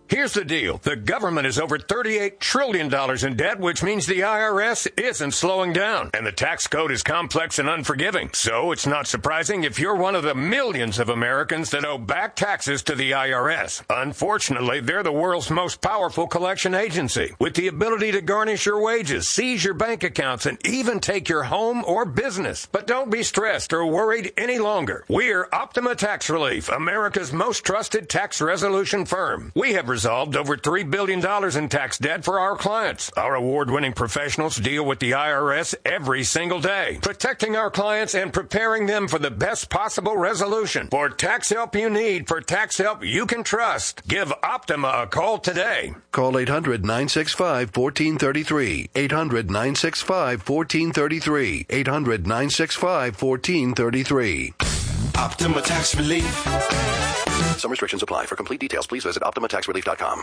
Here's the deal. The government is over $38 trillion in debt, which means the IRS isn't slowing down. And the tax code is complex and unforgiving. So it's not surprising if you're one of the millions of Americans that owe back taxes to the IRS. Unfortunately, they're the world's most powerful collection agency, with the ability to garnish your wages, seize your bank accounts, and even take your home or business. But don't be stressed or worried any longer. We're Optima Tax Relief, America's most trusted tax resolution firm. We have resolved over $3 billion in tax debt for our clients. Our award-winning professionals deal with the IRS every single day, protecting our clients and preparing them for the best possible resolution. For tax help you need, for tax help you can trust, give Optima a call today. Call 800-965-1433. 800-965-1433. 800-965-1433. Optima Tax Relief. Some restrictions apply. For complete details, please visit OptimaTaxRelief.com.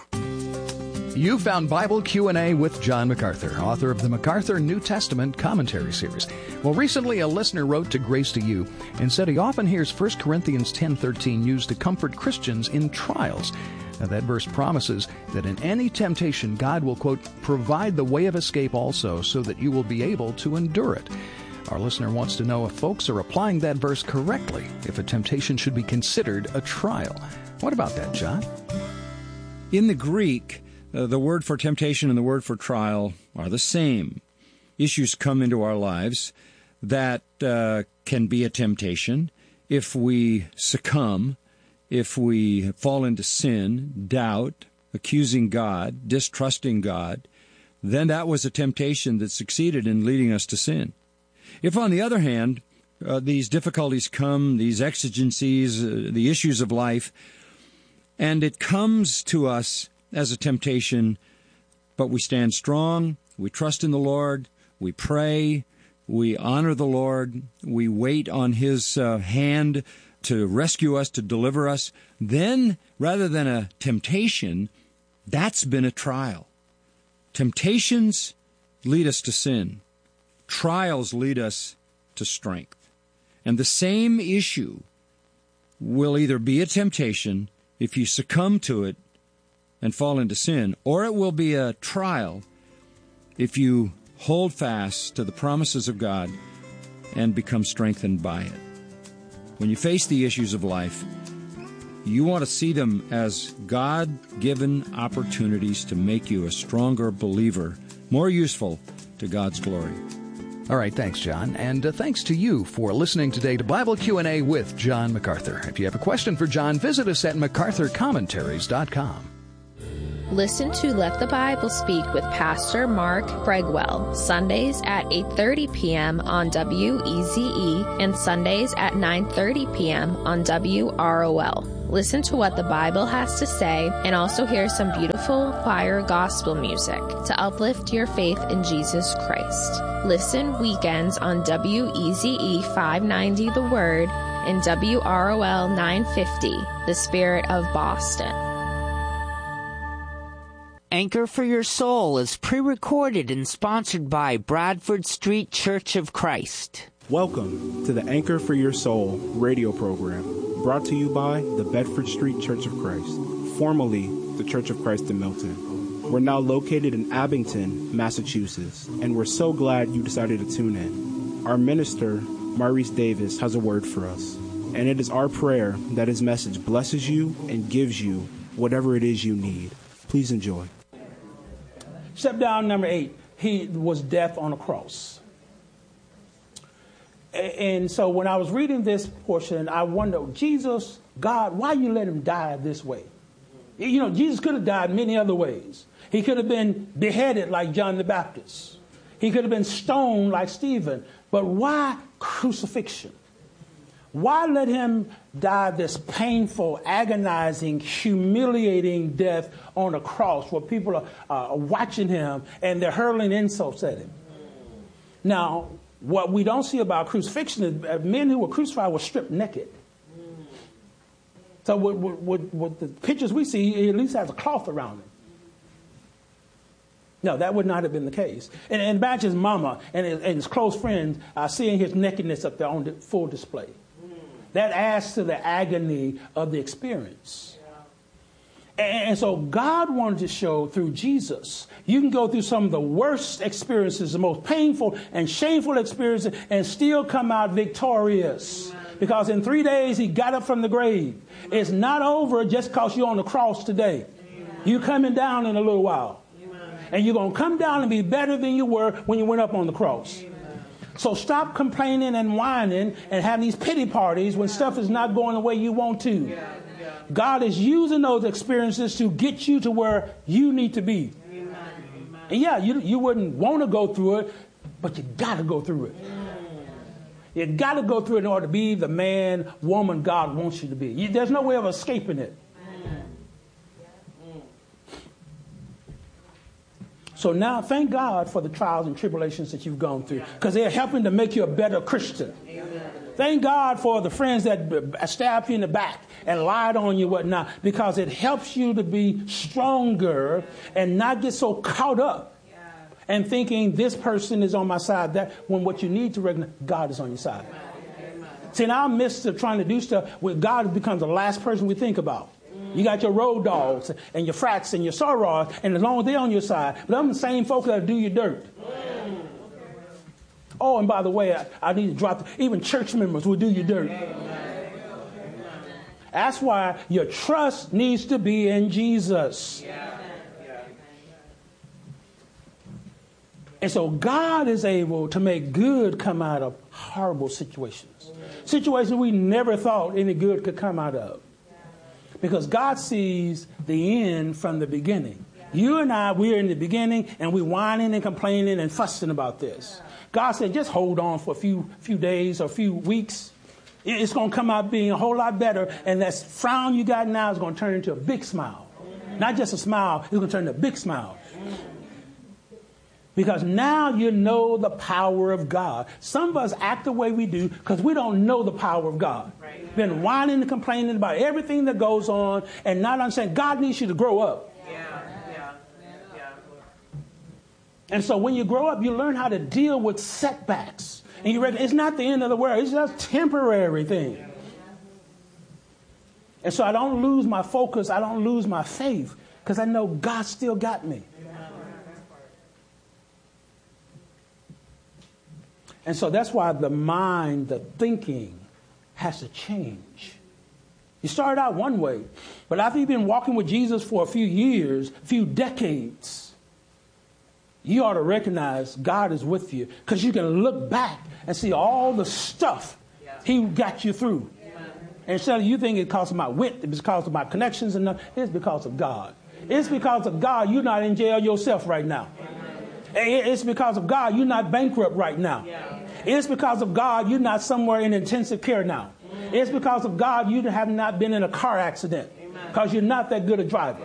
You found Bible Q&A with John MacArthur, author of the MacArthur New Testament Commentary Series. Well, recently a listener wrote to Grace to You and said he often hears 1 Corinthians 10:13 used to comfort Christians in trials. Now, that verse promises that in any temptation, God will, quote, provide the way of escape also so that you will be able to endure it. Our listener wants to know if folks are applying that verse correctly, if a temptation should be considered a trial. What about that, John? In the Greek, the word for temptation and the word for trial are the same. Issues come into our lives that can be a temptation if we succumb, if we fall into sin, doubt, accusing God, distrusting God. Then that was a temptation that succeeded in leading us to sin. If, on the other hand, these difficulties come, these exigencies, the issues of life, and it comes to us as a temptation, but we stand strong, we trust in the Lord, we pray, we honor the Lord, we wait on His hand to rescue us, to deliver us, then, rather than a temptation, that's been a trial. Temptations lead us to sin. Trials lead us to strength. And the same issue will either be a temptation if you succumb to it and fall into sin, or it will be a trial if you hold fast to the promises of God and become strengthened by it. When you face the issues of life, you want to see them as God-given opportunities to make you a stronger believer, more useful to God's glory. All right, thanks, John. And thanks to you for listening today to Bible Q&A with John MacArthur. If you have a question for John, visit us at MacArthurCommentaries.com. Listen to Let the Bible Speak with Pastor Mark Bregwell, Sundays at 8:30 p.m. on WEZE and Sundays at 9:30 p.m. on WROL. Listen to what the Bible has to say and also hear some beautiful choir gospel music to uplift your faith in Jesus Christ. Listen weekends on WEZE 590 The Word and WROL 950 The Spirit of Boston. Anchor for Your Soul is pre-recorded and sponsored by Bradford Street Church of Christ. Welcome to the Anchor for Your Soul radio program, brought to you by the Bedford Street Church of Christ, formerly the Church of Christ in Milton. We're now located in Abington, Massachusetts, and we're so glad you decided to tune in. Our minister, Maurice Davis, has a word for us, and it is our prayer that his message blesses you and gives you whatever it is you need. Please enjoy. Step down, number 8. He was death on a cross. And so when I was reading this portion, I wondered, Jesus, God, why you let him die this way? You know, Jesus could have died many other ways. He could have been beheaded like John the Baptist. He could have been stoned like Stephen. But why crucifixion? Why let him die this painful, agonizing, humiliating death on a cross where people are watching him and they're hurling insults at him? Now, what we don't see about crucifixion is men who were crucified were stripped naked. So with the pictures we see, he at least has a cloth around him. No, that would not have been the case. And imagine his mama and his close friends seeing his nakedness up there on full display. That adds to the agony of the experience. And so God wanted to show through Jesus, you can go through some of the worst experiences, the most painful and shameful experiences, and still come out victorious. Because in 3 days, he got up from the grave. It's not over just because you're on the cross today. You're coming down in a little while. And you're going to come down and be better than you were when you went up on the cross. So stop complaining and whining and having these pity parties when stuff is not going the way you want to. God is using those experiences to get you to where you need to be. And yeah, you wouldn't want to go through it, but you got to go through it. You got to go through it in order to be the man, woman God wants you to be. There's no way of escaping it. So now, thank God for the trials and tribulations that you've gone through, because they're helping to make you a better Christian. Thank God for the friends that stabbed you in the back and lied on you, whatnot, because it helps you to be stronger and not get so caught up and thinking this person is on my side, that when what you need to recognize, God is on your side. See, in our midst of trying to do stuff, God becomes the last person we think about. You got your road dogs and your frats and your sorrows, and as long as they're on your side, but I'm the same folks that do your dirt. Oh, and by the way, I need to drop, even church members will do your dirt. That's why your trust needs to be in Jesus. And so God is able to make good come out of horrible situations. Situations we never thought any good could come out of. Because God sees the end from the beginning. You and I, we're in the beginning, and we're whining and complaining and fussing about this. God said, just hold on for a few days or a few weeks. It's going to come out being a whole lot better, and that frown you got now is going to turn into a big smile. Not just a smile, it's going to turn into a big smile. Because now you know the power of God. Some of us act the way we do because we don't know the power of God. Right. Been whining and complaining about everything that goes on and not understanding God needs you to grow up. Yeah. And so when you grow up, you learn how to deal with setbacks. And you reckon it's not the end of the world. It's just a temporary thing. And so I don't lose my focus. I don't lose my faith because I know God still got me. And so that's why the mind, the thinking has to change. You started out one way, but after you've been walking with Jesus for a few years, a few decades, you ought to recognize God is with you because you can look back and see all the stuff he got you through. And instead of you think it's because of my wit, it's because of my connections, and it's because of God. It's because of God you're not in jail yourself right now. It's because of God you're not bankrupt right now. It's because of God you're not somewhere in intensive care now. It's because of God you have not been in a car accident because you're not that good a driver.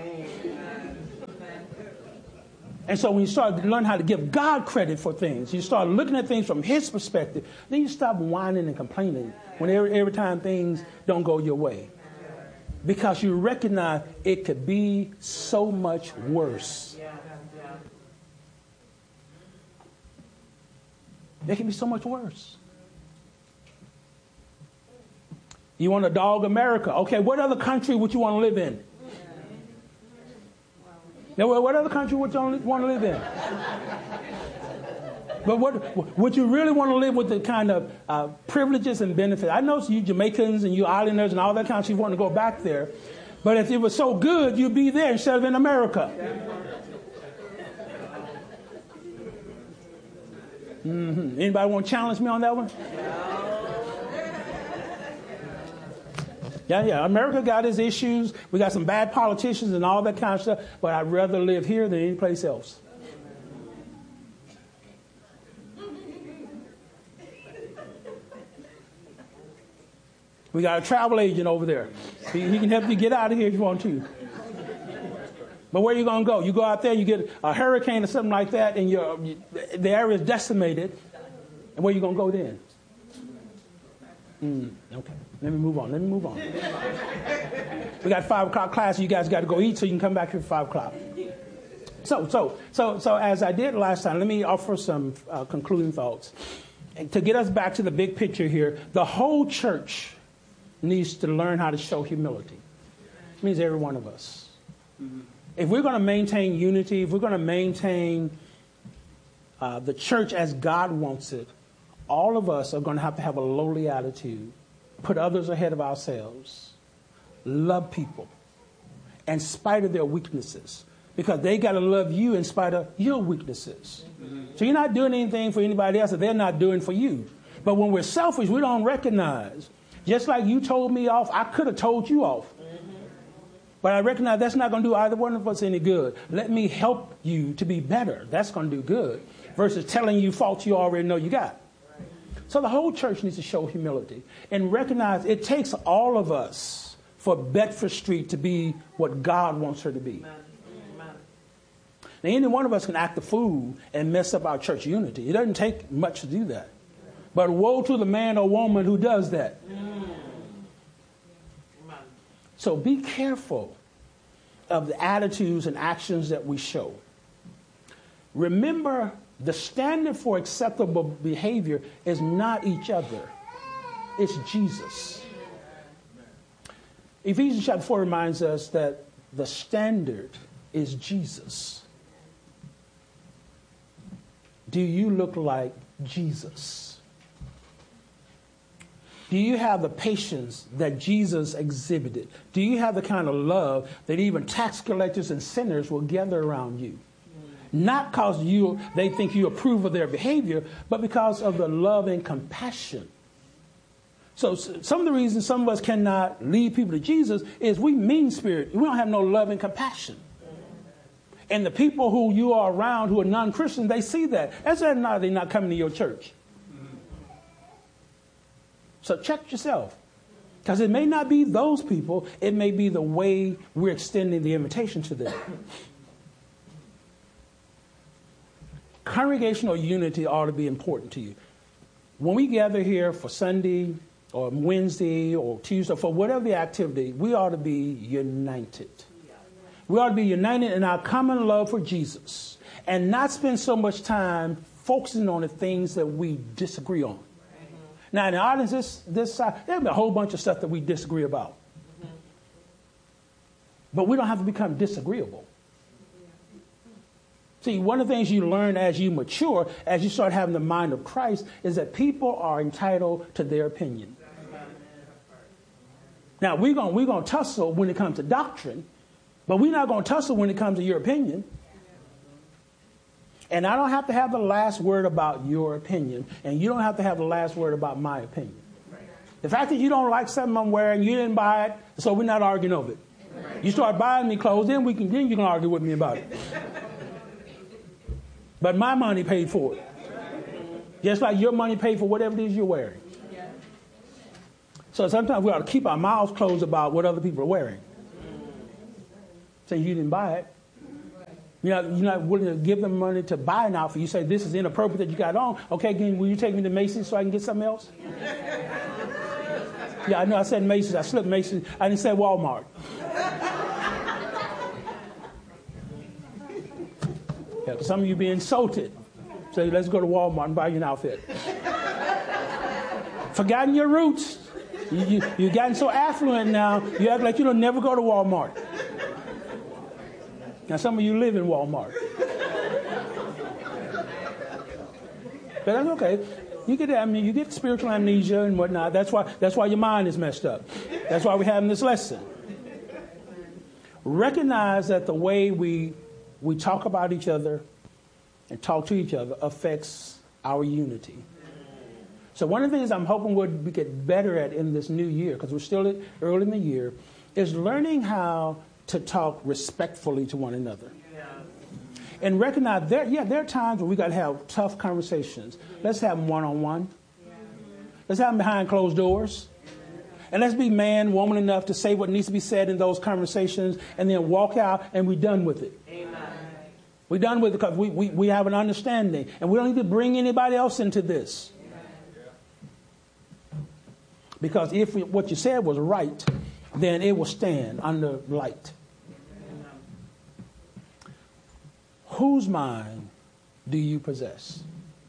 And so when you start to learn how to give God credit for things, you start looking at things from his perspective, then you stop whining and complaining when every time things don't go your way. Because you recognize it could be so much worse. It can be so much worse. You want to dog America. Okay, what other country would you want to live in? Now, what other country would you want to live in? But what would you really want to live with the kind of privileges and benefits? I know you Jamaicans and you Islanders and all that kind of stuff want to go back there. But if it was so good, you'd be there instead of in America. Mm-hmm. Anybody want to challenge me on that one? Yeah. America got its issues. We got some bad politicians and all that kind of stuff. But I'd rather live here than any place else. We got a travel agent over there. He can help you get out of here if you want to. But where are you going to go? You go out there, you get a hurricane or something like that, and the area is decimated. And where are you going to go then? Okay, let me move on. We got 5 o'clock class. You guys got to go eat so you can come back here at 5 o'clock. So as I did last time, let me offer some concluding thoughts. To get us back to the big picture here, the whole church needs to learn how to show humility. It means every one of us. If we're going to maintain unity, if we're going to maintain the church as God wants it, all of us are going to have a lowly attitude, put others ahead of ourselves, love people in spite of their weaknesses, because they got to love you in spite of your weaknesses. So you're not doing anything for anybody else that they're not doing for you. But when we're selfish, we don't recognize. Just like you told me off, I could have told you off. But I recognize that's not going to do either one of us any good. Let me help you to be better. That's going to do good. Versus telling you faults you already know you got. So the whole church needs to show humility and recognize it takes all of us for Bedford Street to be what God wants her to be. Now, any one of us can act a fool and mess up our church unity. It doesn't take much to do that. But woe to the man or woman who does that. So be careful of the attitudes and actions that we show. Remember, the standard for acceptable behavior is not each other. It's Jesus. Ephesians chapter 4 reminds us that the standard is Jesus. Do you look like Jesus? Do you have the patience that Jesus exhibited? Do you have the kind of love that even tax collectors and sinners will gather around you? Not because they think you approve of their behavior, but because of the love and compassion. So some of the reasons some of us cannot lead people to Jesus is we mean-spirited. We don't have no love and compassion. And the people who you are around who are non-Christians, they see that. That's why they're not coming to your church. So check yourself. Because it may not be those people. It may be the way we're extending the invitation to them. Congregational unity ought to be important to you. When we gather here for Sunday or Wednesday or Tuesday, for whatever the activity, we ought to be united. We ought to be united in our common love for Jesus and not spend so much time focusing on the things that we disagree on. Now, in the audience this side, there'll be a whole bunch of stuff that we disagree about. But we don't have to become disagreeable. See, one of the things you learn as you mature, as you start having the mind of Christ, is that people are entitled to their opinion. Now, we're going to tussle when it comes to doctrine, but we're not going to tussle when it comes to your opinion. And I don't have to have the last word about your opinion, and you don't have to have the last word about my opinion. The fact that you don't like something I'm wearing, you didn't buy it, so we're not arguing over it. You start buying me clothes, then you can argue with me about it. But my money paid for it. Just like your money paid for whatever it is you're wearing. So sometimes we ought to keep our mouths closed about what other people are wearing. Say you didn't buy it. You're not willing to give them money to buy an outfit. You say, this is inappropriate that you got on. Okay, will you take me to Macy's so I can get something else? Yeah, I know I said Macy's. I slipped Macy's. I didn't say Walmart. Yeah, some of you be insulted. So let's go to Walmart and buy you an outfit. Forgotten your roots. You've gotten so affluent now, you act like you don't never go to Walmart. Now, some of you live in Walmart. But that's okay. You get spiritual amnesia and whatnot. That's why your mind is messed up. That's why we're having this lesson. Recognize that the way we talk about each other and talk to each other affects our unity. So one of the things I'm hoping we get better at in this new year, because we're still early in the year, is learning how to talk respectfully to one another. And recognize there are times when we got to have tough conversations. Let's have them one-on-one. Let's have them behind closed doors. And let's be man, woman enough to say what needs to be said in those conversations and then walk out and we're done with it. Amen. We're done with it because we have an understanding. And we don't need to bring anybody else into this. Because if what you said was right, then it will stand under light. Whose mind do you possess?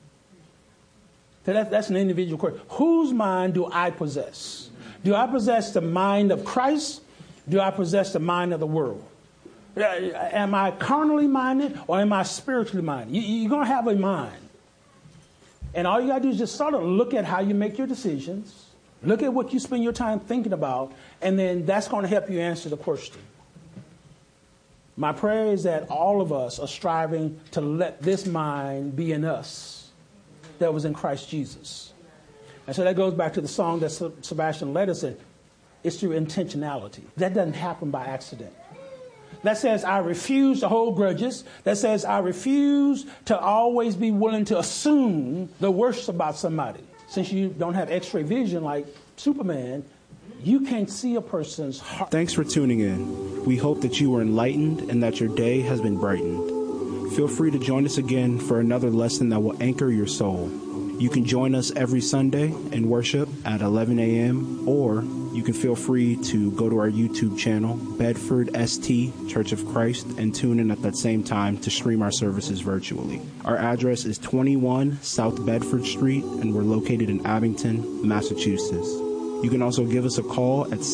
So that's an individual question. Whose mind do I possess? Do I possess the mind of Christ? Do I possess the mind of the world? Am I carnally minded or am I spiritually minded? You're going to have a mind. And all you got to do is just sort of look at how you make your decisions, look at what you spend your time thinking about, and then that's going to help you answer the question. My prayer is that all of us are striving to let this mind be in us that was in Christ Jesus. And so that goes back to the song that Sebastian led us in. It's through intentionality. That doesn't happen by accident. That says I refuse to hold grudges. That says I refuse to always be willing to assume the worst about somebody. Since you don't have x-ray vision like Superman, you can't see a person's heart. Thanks for tuning in. We hope that you were enlightened and that your day has been brightened. Feel free to join us again for another lesson that will anchor your soul. You can join us every Sunday in worship at 11 a.m. or you can feel free to go to our YouTube channel, Bedford ST Church of Christ, and tune in at that same time to stream our services virtually. Our address is 21 South Bedford Street, and we're located in Abington, Massachusetts. You can also give us a call at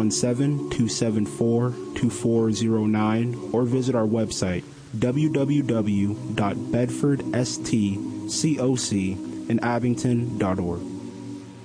617-274-2409 or visit our website, www.bedfordstcocinabington.org.